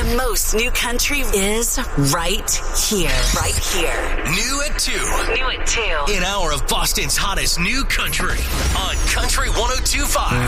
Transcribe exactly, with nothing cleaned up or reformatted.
The most new country is right here. Right here. New at two. New at two. An hour of Boston's hottest new country on Country one oh two point five.